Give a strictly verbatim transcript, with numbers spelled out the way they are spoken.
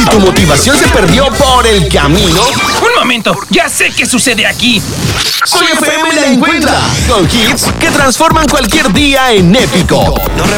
Si tu motivación se perdió por el camino, Un momento, ya sé qué sucede aquí. Soy F M la encuentra con hits que transforman cualquier día en épico.